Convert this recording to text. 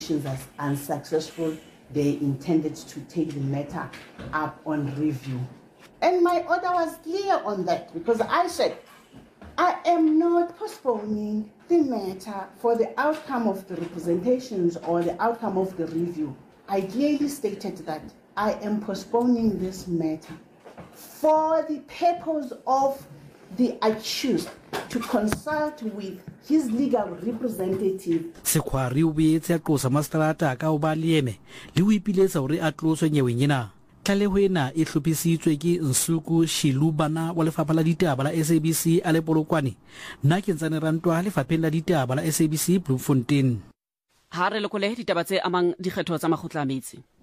prosecutions as unsuccessful, they intended to take the matter up on review. And my order was clear on that, because I said, I am not postponing the matter for the outcome of the representations or the outcome of the review. I clearly stated that I am postponing this matter for the purpose of the accused to consult with his legal representative. Sekhwari o boetse a tlosa maseterata ka o ba le ene le o ipiletsa hore a tloswe nyeweng ena. Tlaleho ena e hlophisitswe ke Nsuku Shilubana wa lefapha la ditaba la SABC a le Polokwane. Nna ke ntsane rantwa lefapheng la ditaba la SABC Bloemfontein. Ha re lekole ditaba tse amang dikgetho tsa makgotla a metsi.